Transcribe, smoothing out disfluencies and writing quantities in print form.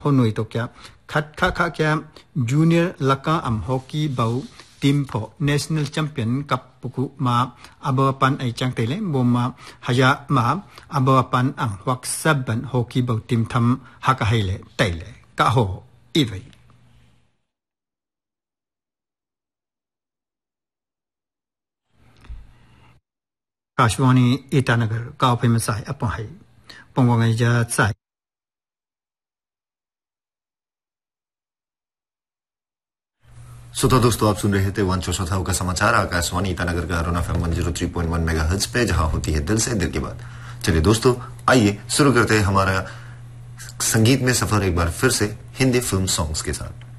Honoi to kya khat kha kya junior laka hockey bau team pho national champion cup puku ma abapan ai chang tele boma haya ma abapan ang wak saban hockey bau team tham haka hele tele ka ho evai Kashwani Itanagar ka phemasai apon hai pongwangai ja sai तो दोस्तों आप सुन रहे थे 1/4 का समाचार आकाशवाणी ईटानगर का Arun FM 103.1 megahertz पे जहां होती है दिल से दिल की बात। चलिए दोस्तों आइए शुरू करते हैं हमारा संगीत में सफर एक बार फिर से हिंदी फिल्म सॉन्ग्स के साथ।